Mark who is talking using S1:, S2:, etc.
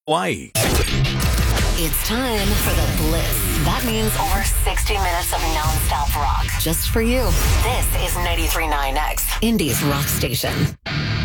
S1: Hawaii.
S2: It's time for the Bliss. That means over 60 minutes of nonstop rock. Just for you. This is 93.9X, Indie's rock station.